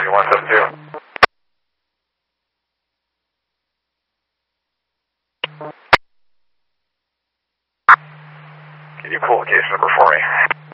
Union 172. Can you pull case number for me?